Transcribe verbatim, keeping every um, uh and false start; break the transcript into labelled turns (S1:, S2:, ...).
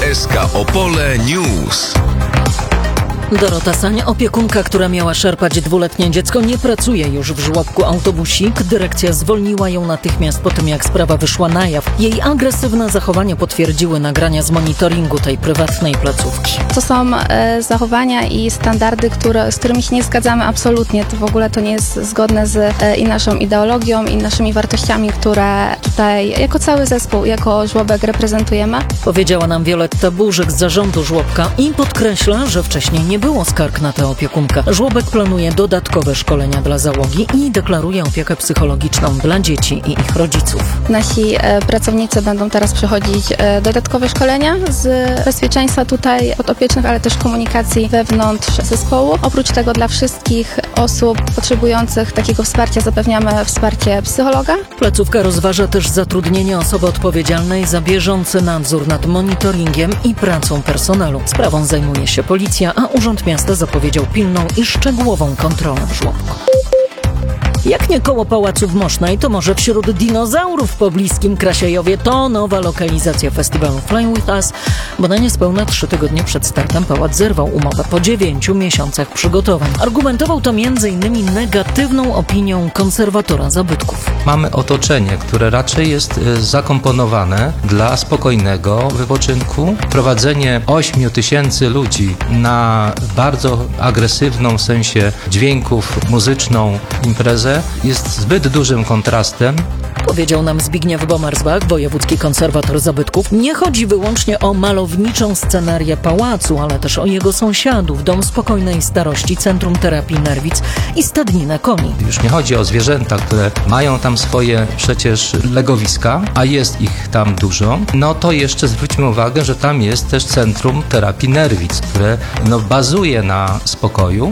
S1: S K Opole News.
S2: Dorota Sań, opiekunka, która miała szarpać dwuletnie dziecko, nie pracuje już w żłobku Autobusik. Dyrekcja zwolniła ją natychmiast po tym, jak sprawa wyszła na jaw. Jej agresywne zachowania potwierdziły nagrania z monitoringu tej prywatnej placówki.
S3: To są e, zachowania i standardy, które, z którymi się nie zgadzamy absolutnie. To w ogóle to nie jest zgodne z e, i naszą ideologią, i naszymi wartościami, które tutaj jako cały zespół, jako żłobek reprezentujemy.
S2: Powiedziała nam Wioletta Burzyk z zarządu żłobka i podkreśla, że wcześniej nie było skarg na tę opiekunkę. Żłobek planuje dodatkowe szkolenia dla załogi i deklaruje opiekę psychologiczną dla dzieci i ich rodziców.
S3: Nasi e, pracownicy będą teraz przechodzić e, dodatkowe szkolenia z bezpieczeństwa tutaj podopiecznych, ale też komunikacji wewnątrz zespołu. Oprócz tego dla wszystkich osób potrzebujących takiego wsparcia zapewniamy wsparcie psychologa.
S2: Placówka rozważa też zatrudnienie osoby odpowiedzialnej za bieżący nadzór nad monitoringiem i pracą personelu. Sprawą zajmuje się policja, a Urząd Miasta zapowiedział pilną i szczegółową kontrolę w żłobku. Jak nie koło Pałacu w Mosznej, to może wśród dinozaurów w pobliskim Krasiejowie. To nowa lokalizacja festiwalu Fly With Us, bo na niespełna trzy tygodnie przed startem pałac zerwał umowę po dziewięciu miesiącach przygotowań. Argumentował to między innymi negatywną opinią konserwatora zabytków.
S4: Mamy otoczenie, które raczej jest zakomponowane dla spokojnego wypoczynku. Prowadzenie ośmiu tysięcy ludzi na bardzo agresywną w sensie dźwięków muzyczną imprezę jest zbyt dużym kontrastem.
S2: Powiedział nam Zbigniew Bomarsbach, wojewódzki konserwator zabytków. Nie chodzi wyłącznie o malowniczą scenerię pałacu, ale też o jego sąsiadów, Dom Spokojnej Starości, Centrum Terapii Nerwic i stadninę koni.
S4: Już nie chodzi o zwierzęta, które mają tam swoje przecież legowiska, a jest ich tam dużo. No to jeszcze zwróćmy uwagę, że tam jest też Centrum Terapii Nerwic, które no, bazuje na spokoju.